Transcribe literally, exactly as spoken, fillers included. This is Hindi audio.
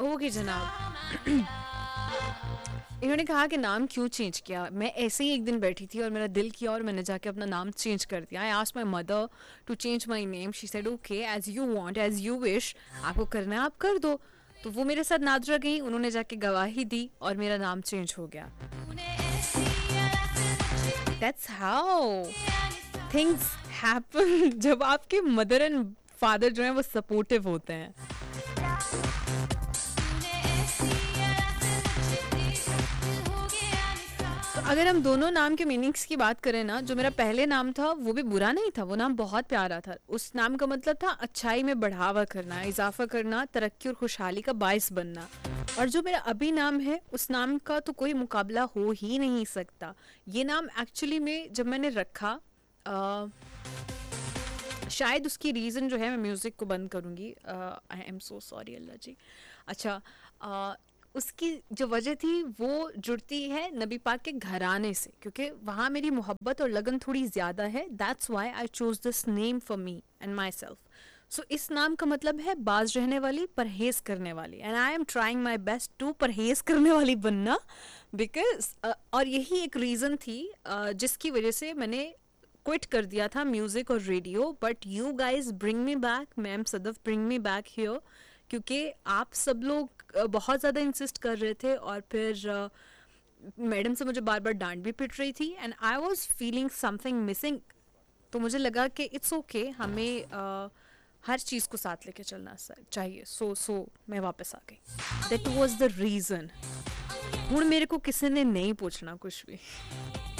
ओके जनाब। इन्होंने कहा कि नाम क्यों चेंज किया। मैं ऐसे ही एक दिन बैठी थी और मेरा दिल किया और मैंने जाके अपना नाम चेंज कर दिया। I asked my mother to change my name. She said okay as you want as you wish, आपको करना है आप कर दो। तो वो मेरे साथ नादरा गई, उन्होंने जाके गवाही दी और मेरा नाम चेंज हो गया। दैट्स हाउ थिंग्स हैपन जब आपके मदर एंड फादर जो हैं वो सपोर्टिव होते हैं। तो अगर हम दोनों नाम के मीनिंग्स की बात करें ना, जो मेरा पहले नाम था वो भी बुरा नहीं था, वो नाम बहुत प्यारा था। उस नाम का मतलब था अच्छाई में बढ़ावा करना, इजाफा करना, तरक्की और खुशहाली का बायस बनना। और जो मेरा अभी नाम है उस नाम का तो कोई मुकाबला हो ही नहीं सकता। ये नाम एक्चुअली में जब मैंने रखा, आ, शायद उसकी रीज़न जो है, मैं म्यूज़िक को बंद करूँगी, आई एम सो सॉरी अल्लाह जी। अच्छा, uh, उसकी जो वजह थी वो जुड़ती है नबी पाक के घराने से, क्योंकि वहाँ मेरी मोहब्बत और लगन थोड़ी ज़्यादा है। That's why I choose this name for me and my self. सो इस नाम का मतलब है बाज रहने वाली, परहेज़ करने वाली। And I am trying my best to परहेज़ करने वाली बनना, बिकॉज uh, और यही एक रीज़न थी uh, जिसकी वजह से मैंने क्विट कर दिया था म्यूज़िक और radio. But you guys bring me back, ma'am Sadaf bring me back here, क्योंकि आप सब लोग बहुत ज़्यादा इंसिस्ट कर रहे थे और फिर मैडम से मुझे बार बार डांट भी पिट रही थी and I was feeling something missing. तो मुझे लगा कि इट्स ओके okay, हमें uh, हर चीज़ को साथ लेके चलना चाहिए। सो सो मैं वापस आ गई। That was the reason. हूँ मेरे को किसी ने नहीं पूछना कुछ भी।